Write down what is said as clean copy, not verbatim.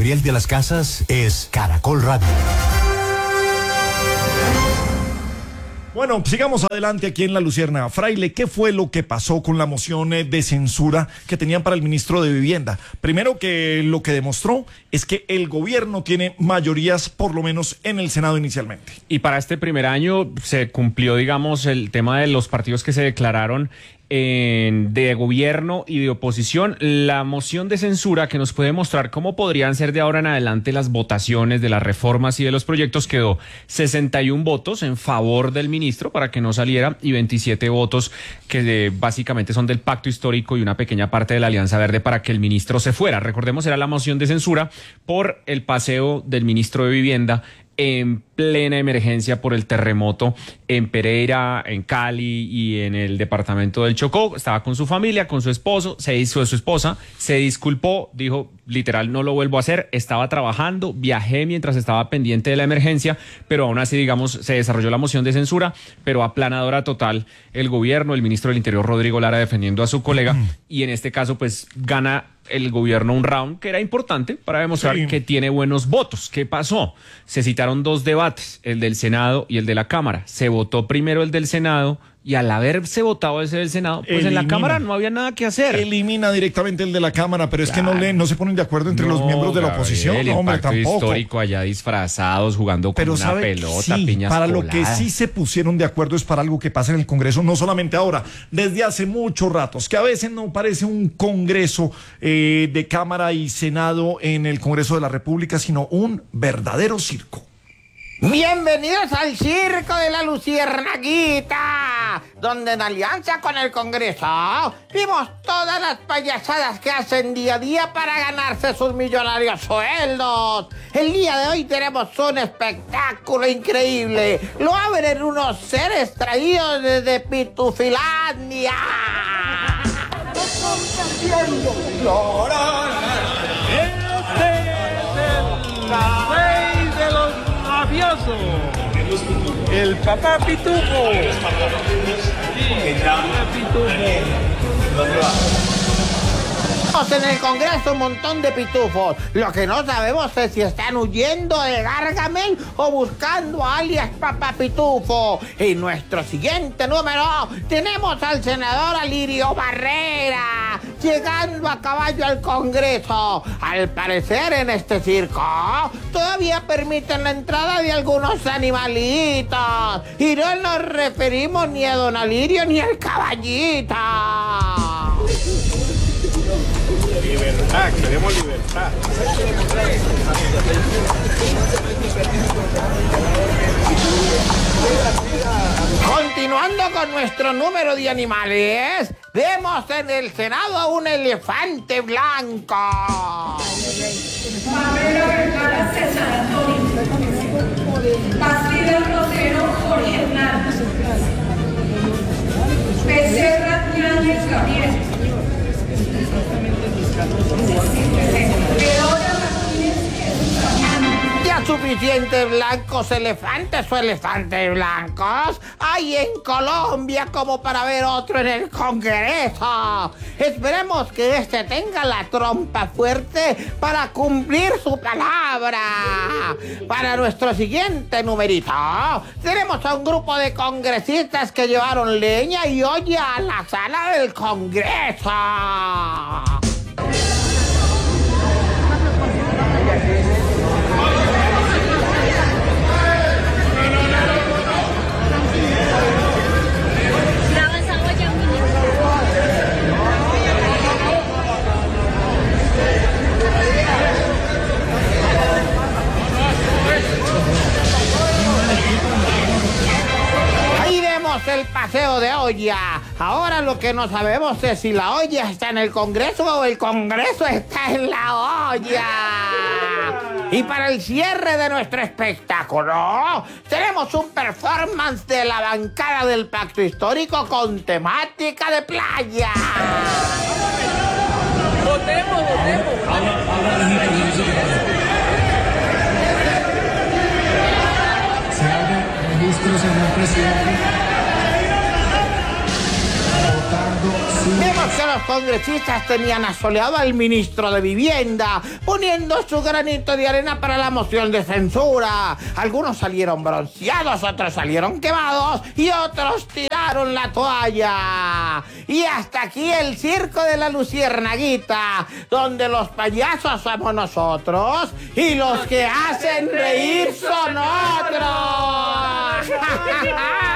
Fiel de las Casas es Caracol Radio. Bueno, sigamos adelante aquí en La Luciérnaga. Fraile, ¿qué fue lo que pasó con la moción de censura que tenían para el ministro de Vivienda? Primero, que lo que demostró es que el gobierno tiene mayorías, por lo menos en el Senado inicialmente. Y para este primer año se cumplió, digamos, el tema de los partidos que se declararon de gobierno y de oposición. La moción de censura, que nos puede mostrar cómo podrían ser de ahora en adelante las votaciones de las reformas y de los proyectos, quedó 61 votos en favor del ministro para que no saliera y 27 votos que básicamente son del pacto histórico y una pequeña parte de la Alianza Verde para que el ministro se fuera. Recordemos, era la moción de censura por el paseo del ministro de Vivienda en plena emergencia por el terremoto en Pereira, en Cali y en el departamento del Chocó. Estaba con su familia, con su esposo, su esposa, se disculpó, dijo literal, no lo vuelvo a hacer, estaba trabajando, viajé mientras estaba pendiente de la emergencia, pero aún así, digamos, se desarrolló la moción de censura, pero aplanadora total el gobierno, el ministro del Interior, Rodrigo Lara, defendiendo a su colega, y en este caso, pues, gana el gobierno un round que era importante para demostrar que tiene buenos votos. ¿Qué pasó? Se citaron dos debates, el del Senado y el de la Cámara. Se votó primero el del Senado y al haberse votado ese del Senado, pues en la Cámara no había nada que hacer. Elimina directamente el de la Cámara, pero es que no se ponen de acuerdo entre los miembros de la oposición. El impacto histórico allá disfrazados, jugando con una pelota, piñas para coladas. Lo que sí se pusieron de acuerdo es para algo que pasa en el Congreso, no solamente ahora, desde hace muchos ratos, que a veces no parece un Congreso de Cámara y Senado en el Congreso de la República, sino un verdadero circo. Bienvenidos al circo de la Luciernaguita, donde en alianza con el Congreso vimos todas las payasadas que hacen día a día para ganarse sus millonarios sueldos. El día de hoy tenemos un espectáculo increíble. Lo abren unos seres traídos desde Pitufilandia. El papá Pitufo. En el Congreso un montón de pitufos. Lo que no sabemos es si están huyendo de Gargamel o buscando a alias Papá Pitufo. En nuestro siguiente número tenemos al senador Alirio Barrera llegando a caballo al Congreso. Al parecer en este circo todavía permiten la entrada de algunos animalitos. Y no nos referimos ni a don Alirio ni al caballito. Libertad, queremos libertad. Continuando con nuestro número de animales, vemos en el Senado a un elefante blanco. Pamela Vergara César Antonio. Bastida Rosero Jorge Hernández. Becerra Yáñez Gabriel. Ya suficientes blancos elefantes o elefantes blancos hay en Colombia como para ver otro en el Congreso. Esperemos que este tenga la trompa fuerte para cumplir su palabra. Para nuestro siguiente numerito tenemos a un grupo de congresistas que llevaron leña y olla a la sala del Congreso. El paseo de olla. Ahora lo que no sabemos es si la olla está en el Congreso o el Congreso está en la olla. Y para el cierre de nuestro espectáculo tenemos un performance de la bancada del Pacto Histórico con temática de playa. Votemos. Se abre registro, señor presidente. Vemos que los congresistas tenían asoleado al ministro de Vivienda, poniendo su granito de arena para la moción de censura. Algunos salieron bronceados, otros salieron quemados y otros tiraron la toalla. Y hasta aquí el circo de la Luciernaguita, donde los payasos somos nosotros y los que hacen reír son otros.